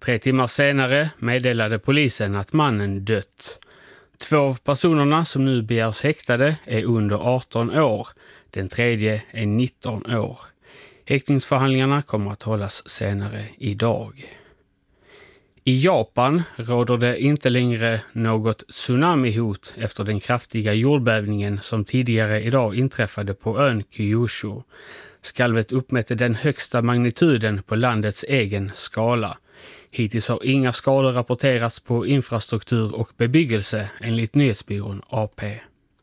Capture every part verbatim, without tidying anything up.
Tre timmar senare meddelade polisen att mannen dött. Två av personerna som nu begärs häktade är under arton år. Den tredje är nitton år. Häktningsförhandlingarna kommer att hållas senare idag. I Japan råder det inte längre något tsunamihot efter den kraftiga jordbävningen som tidigare idag inträffade på ön Kyushu. Skalvet uppmätte den högsta magnituden på landets egen skala. Hittills har inga skador rapporterats på infrastruktur och bebyggelse enligt nyhetsbyrån A P.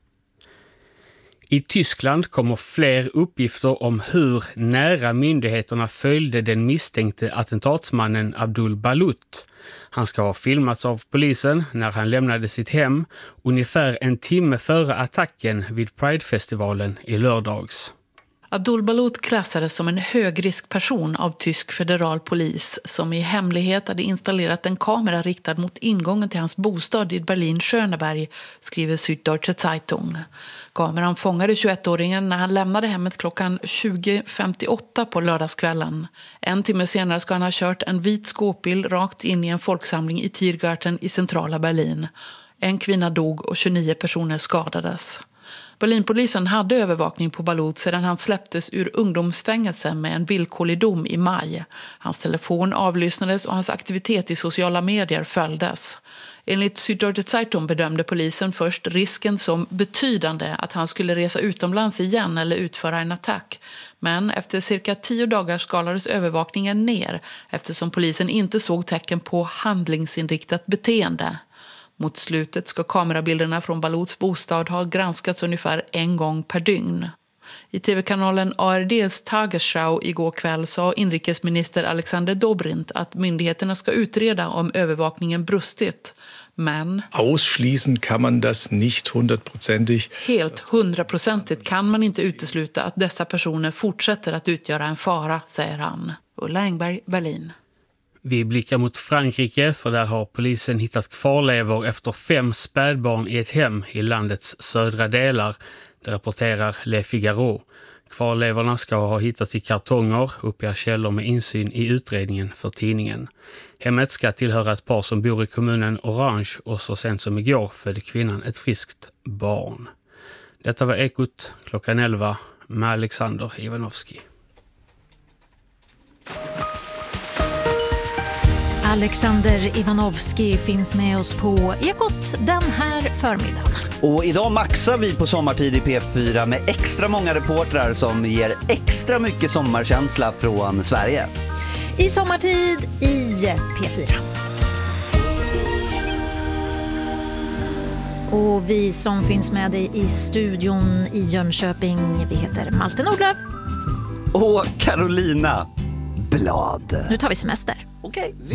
I Tyskland kommer fler uppgifter om hur nära myndigheterna följde den misstänkte attentatsmannen Abdul Balut. Han ska ha filmats av polisen när han lämnade sitt hem ungefär en timme före attacken vid Pride-festivalen i lördags. Abdul Balut klassades som en högriskperson av tysk federal polis som i hemlighet hade installerat en kamera riktad mot ingången till hans bostad i Berlin-Schöneberg, skriver Süddeutsche Zeitung. Kameran fångade tjugoettåringen när han lämnade hemmet klockan tjugo femtioåtta på lördagskvällen. En timme senare ska han ha kört en vit skåpbil rakt in i en folksamling i Tiergarten i centrala Berlin. En kvinna dog och tjugonio personer skadades. Berlinpolisen hade övervakning på Balut sedan han släpptes ur ungdomsfängelse med en villkorlig dom i maj. Hans telefon avlyssnades och hans aktivitet i sociala medier följdes. Enligt Süddeutsche Zeitung bedömde polisen först risken som betydande att han skulle resa utomlands igen eller utföra en attack. Men efter cirka tio dagar skalades övervakningen ner eftersom polisen inte såg tecken på handlingsinriktat beteende. Mot slutet ska kamerabilderna från Baluts bostad ha granskats ungefär en gång per dygn. I tv-kanalen A R D's Tagesschau igår kväll sa inrikesminister Alexander Dobrindt att myndigheterna ska utreda om övervakningen brustit. Men ausschließen kan man das nicht hundertprozentig. Helt hundraprocentigt kan man inte utesluta att dessa personer fortsätter att utgöra en fara, säger han. Ulla Engberg, Berlin. Vi blickar mot Frankrike för där har polisen hittat kvarlevor efter fem spädbarn i ett hem i landets södra delar. Det rapporterar Le Figaro. Kvarlevorna ska ha hittats i kartonger, uppger källor med insyn i utredningen för tidningen. Hemmet ska tillhöra ett par som bor i kommunen Orange och så sent som igår födde kvinnan ett friskt barn. Detta var Ekot klockan elva med Alexander Ivanovski. Alexander Ivanovski finns med oss på Ekot den här förmiddagen. Och idag maxar vi på sommartid i P fyra med extra många reportrar som ger extra mycket sommarkänsla från Sverige. I sommartid i P fyra. Och vi som finns med dig i studion i Jönköping, vi heter Malte Nordlöf. Och Carolina Blad. Nu tar vi semester. Okej.